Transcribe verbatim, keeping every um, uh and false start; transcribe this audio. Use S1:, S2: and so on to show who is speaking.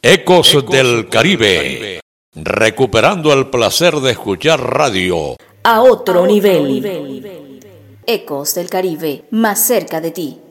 S1: Ecos, Ecos del Caribe. Caribe, recuperando el placer de escuchar radio
S2: a otro, a otro nivel. nivel. Ecos del Caribe, más cerca de ti.